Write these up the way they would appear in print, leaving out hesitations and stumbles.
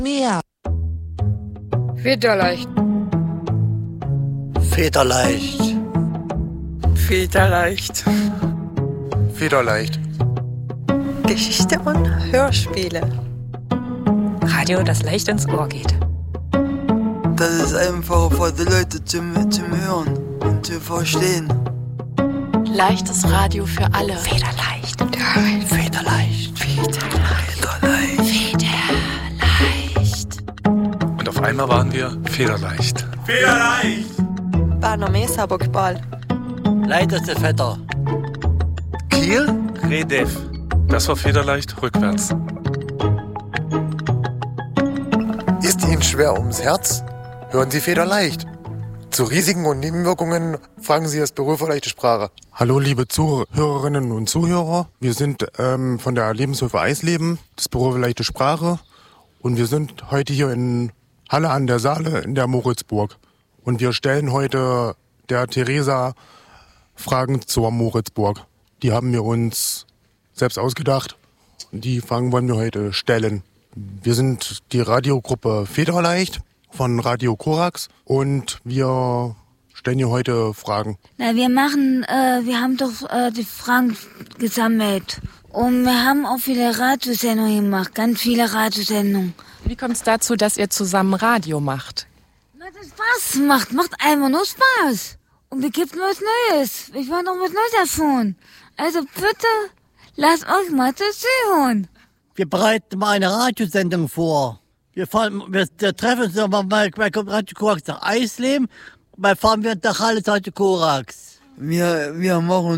Mehr. Federleicht. Federleicht. Federleicht. Federleicht. Geschichte und Hörspiele. Radio, das leicht ins Ohr geht. Das ist einfach für die Leute zum Hören und zu verstehen. Leichtes Radio für alle. Federleicht. Federleicht. Federleicht. Federleicht. Und auf einmal waren wir federleicht. Federleicht! Barnome Sabogbal. Leichteste Vetter. Kiel? Redev. Das war federleicht rückwärts. Ist Ihnen schwer ums Herz? Hören Sie federleicht. Zu Risiken und Nebenwirkungen fragen Sie das Büro für leichte Sprache. Hallo liebe Zuhörerinnen und Zuhörer. Wir sind von der Lebenshilfe Eisleben, das Büro für leichte Sprache. Und wir sind heute hier in Halle an der Saale in der Moritzburg. Und wir stellen heute der Theresa Fragen zur Moritzburg. Die haben wir uns selbst ausgedacht. Die Fragen wollen wir heute stellen. Wir sind die Radiogruppe Federleicht von Radio Korax und wir stellen hier heute Fragen. Na, wir haben doch die Fragen gesammelt. Und wir haben auch viele Radiosendungen gemacht, ganz viele Radiosendungen. Wie kommt es dazu, dass ihr zusammen Radio macht? Na, das Spaß macht einfach nur Spaß. Und wir geben was Neues. Ich wollte noch was Neues erfahren. Also bitte, lasst euch mal das hören. Wir bereiten mal eine Radiosendung vor. Wir treffen uns nochmal bei Radio Korax nach Eisleben. Und dann fahren wir nach Halle zu Radio Korax. Wir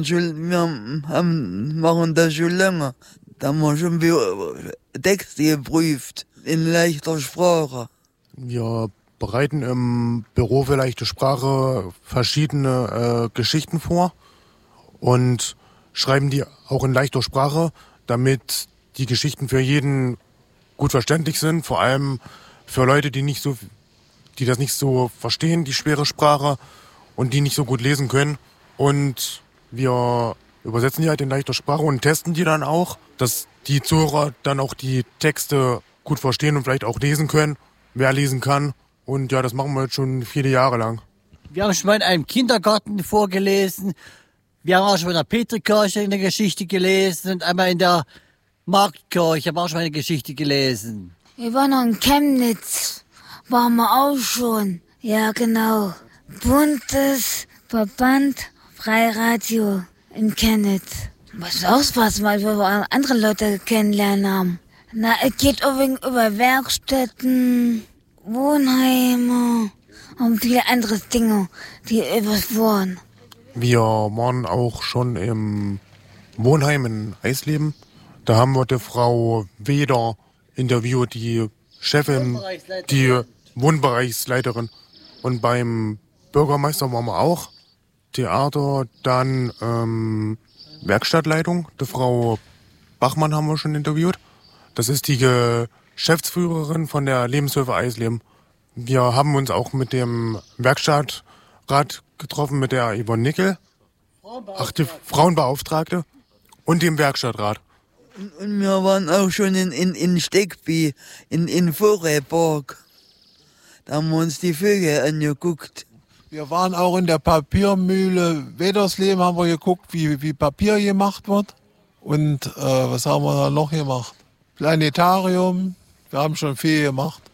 machen das schon länger. Da haben wir schon Texte geprüft. In leichter Sprache. Wir bereiten im Büro für leichte Sprache verschiedene Geschichten vor und schreiben die auch in leichter Sprache, damit die Geschichten für jeden gut verständlich sind, vor allem für Leute, die das nicht so verstehen, die schwere Sprache und die nicht so gut lesen können. Und wir übersetzen die halt in leichter Sprache und testen die dann auch, dass die Zuhörer dann auch die Texte gut verstehen und vielleicht auch lesen können, wer lesen kann. Und ja, das machen wir jetzt schon viele Jahre lang. Wir haben schon mal in einem Kindergarten vorgelesen. Wir haben auch schon in der Petrikirche eine Geschichte gelesen und einmal in der Marktkirche haben wir auch schon mal eine Geschichte gelesen. Wir waren noch in Chemnitz, waren wir auch schon. Ja, genau. Bundesverband Freiradio in Chemnitz. Was auch Spaß, weil wir andere Leute kennenlernen haben. Na, es geht übrigens über Werkstätten, Wohnheime und viele andere Dinge, die übers waren. Wir waren auch schon im Wohnheim in Eisleben. Da haben wir die Frau Weder interviewt, die Chefin, die Wohnbereichsleiterin. Und beim Bürgermeister waren wir auch. Theater, dann Werkstattleitung, die Frau Bachmann haben wir schon interviewt. Das ist die Geschäftsführerin von der Lebenshilfe Eisleben. Wir haben uns auch mit dem Werkstattrat getroffen, mit der Yvonne Nickel, die Frauenbeauftragte und dem Werkstattrat. Und wir waren auch schon in Steckby, in Vorreburg. Da haben wir uns die Vögel angeguckt. Wir waren auch in der Papiermühle Wedersleben, haben wir geguckt, wie Papier gemacht wird. Und was haben wir da noch gemacht? Planetarium, wir haben schon viel gemacht.